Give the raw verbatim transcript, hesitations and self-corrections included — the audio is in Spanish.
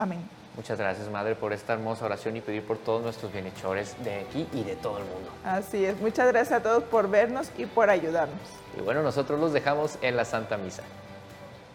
Amén. Muchas gracias, Madre, por esta hermosa oración y pedir por todos nuestros bienhechores de aquí y de todo el mundo. Así es. Muchas gracias a todos por vernos y por ayudarnos. Y bueno, nosotros los dejamos en la Santa Misa.